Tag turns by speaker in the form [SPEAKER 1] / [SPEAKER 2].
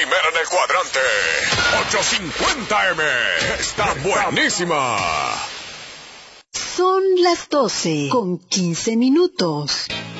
[SPEAKER 1] primera en el cuadrante. 850M. Está buenísima.
[SPEAKER 2] Son las 12:15.